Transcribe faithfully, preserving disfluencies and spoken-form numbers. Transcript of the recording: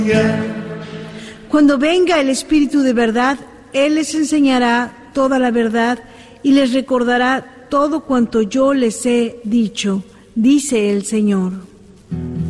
Cuando venga el Espíritu de verdad, Él les enseñará toda la verdad y les recordará todo cuanto yo les he dicho, dice el Señor.